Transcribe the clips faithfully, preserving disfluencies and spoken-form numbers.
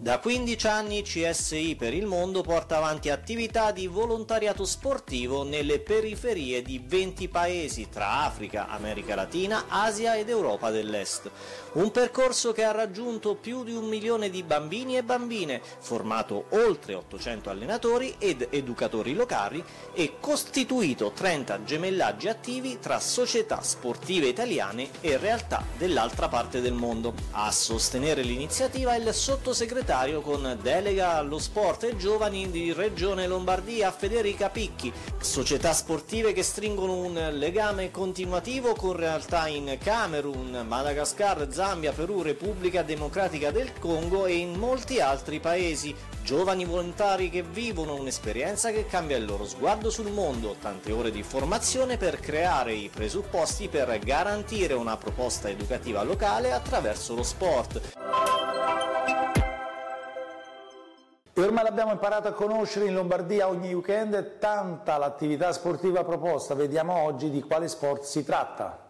Da quindici anni C S I per il Mondo porta avanti attività di volontariato sportivo nelle periferie di venti paesi tra Africa, America Latina, Asia ed Europa dell'Est. Un percorso che ha raggiunto più di un milione di bambini e bambine, formato oltre ottocento allenatori ed educatori locali e costituito trenta gemellaggi attivi tra società sportive italiane e realtà dell'altra parte del mondo. A sostenere l'iniziativa il sottosegretario con delega allo sport e giovani di Regione Lombardia Federica Picchi, società sportive che stringono un legame continuativo con realtà in Camerun, Madagascar, Zambia, Perù, Repubblica Democratica del Congo e in molti altri paesi. Giovani volontari che vivono un'esperienza che cambia il loro sguardo sul mondo, tante ore di formazione per creare i presupposti per garantire una proposta educativa locale attraverso lo sport. E ormai l'abbiamo imparato a conoscere, in Lombardia ogni weekend è tanta l'attività sportiva proposta. Vediamo oggi di quale sport si tratta.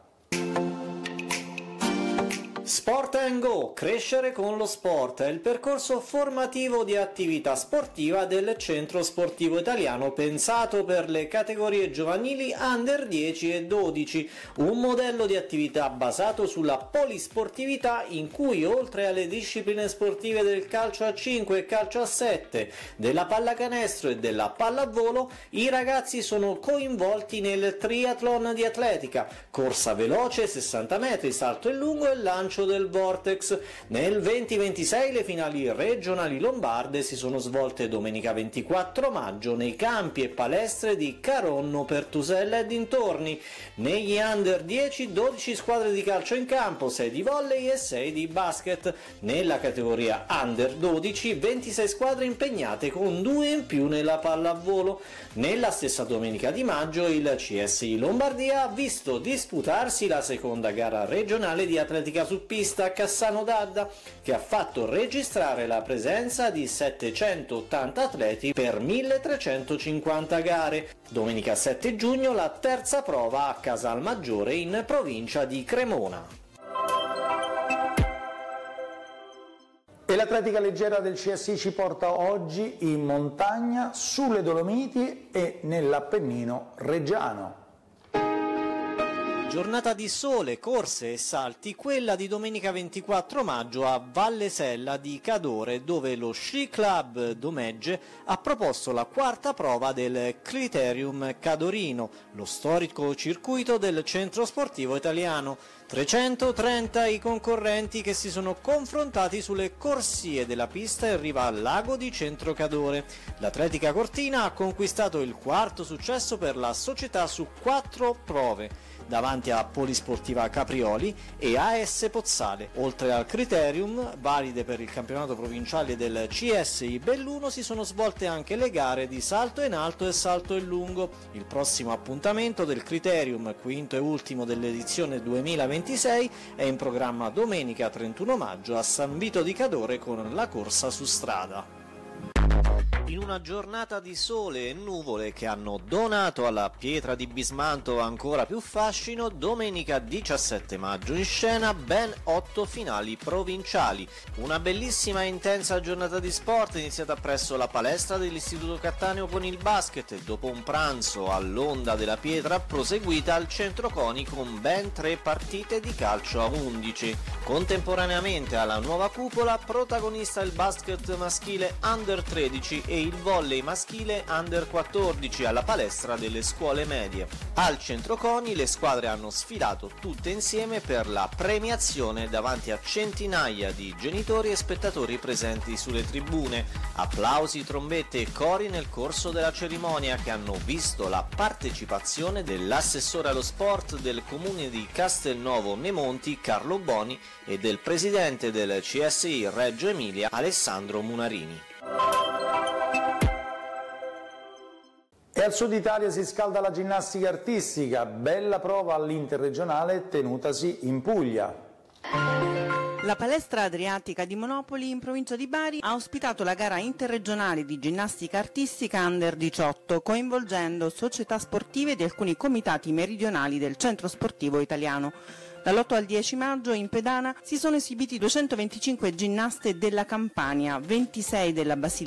Sport and Go, crescere con lo sport, è il percorso formativo di attività sportiva del Centro Sportivo Italiano pensato per le categorie giovanili under dieci e dodici, un modello di attività basato sulla polisportività in cui oltre alle discipline sportive del calcio a cinque e calcio a sette, della pallacanestro e della pallavolo, i ragazzi sono coinvolti nel triathlon di atletica, corsa veloce, sessanta metri, salto in lungo e lancio del Vortex. Nel duemilaventisei le finali regionali lombarde si sono svolte domenica ventiquattro maggio nei campi e palestre di Caronno, Pertusella e dintorni. Negli under dieci dodici squadre di calcio in campo, sei di volley e sei di basket. Nella categoria under dodici ventisei squadre impegnate con due in più nella pallavolo. Nella stessa domenica di maggio il C S I Lombardia ha visto disputarsi la seconda gara regionale di atletica su pista a Cassano d'Adda, che ha fatto registrare la presenza di settecentottanta atleti per milletrecentocinquanta gare. Domenica sette giugno la terza prova a Casalmaggiore in provincia di Cremona. E l'atletica leggera del C S I ci porta oggi in montagna, sulle Dolomiti e nell'Appennino reggiano. Giornata di sole, corse e salti, quella di domenica ventiquattro maggio a Valle Sella di Cadore, dove lo Sci Club Domegge ha proposto la quarta prova del Criterium Cadorino, lo storico circuito del Centro Sportivo Italiano. trecentotrenta i concorrenti che si sono confrontati sulle corsie della pista in riva al lago di Centro Cadore. L'atletica cortina ha conquistato il quarto successo per la società su quattro prove, davanti a Polisportiva Caprioli e A S Pozzale. Oltre al Criterium, valide per il campionato provinciale del C S I Belluno, si sono svolte anche le gare di salto in alto e salto in lungo. Il prossimo appuntamento del Criterium, quinto e ultimo dell'edizione duemilaventisei, è in programma domenica trentuno maggio a San Vito di Cadore con la corsa su strada. In una giornata di sole e nuvole che hanno donato alla pietra di Bismanto ancora più fascino, domenica diciassette maggio in scena ben otto finali provinciali. Una bellissima e intensa giornata di sport iniziata presso la palestra dell'Istituto Cattaneo con il basket e dopo un pranzo all'Onda della Pietra proseguita al Centro Coni con ben tre partite di calcio a undici. Contemporaneamente alla nuova cupola, protagonista il basket maschile under tredici e il volley maschile under quattordici alla palestra delle scuole medie. Al Centro Coni le squadre hanno sfilato tutte insieme per la premiazione davanti a centinaia di genitori e spettatori presenti sulle tribune. Applausi, trombette e cori nel corso della cerimonia che hanno visto la partecipazione dell'assessore allo sport del comune di Castelnuovo Nemonti Carlo Boni e del presidente del C S I Reggio Emilia Alessandro Munarini. E al sud Italia si scalda la ginnastica artistica, bella prova all'interregionale tenutasi in Puglia. La palestra adriatica di Monopoli in provincia di Bari ha ospitato la gara interregionale di ginnastica artistica under diciotto, coinvolgendo società sportive di alcuni comitati meridionali del Centro Sportivo Italiano. Dall'otto al dieci maggio in pedana si sono esibiti duecentoventicinque ginnaste della Campania, ventisei della Basilicata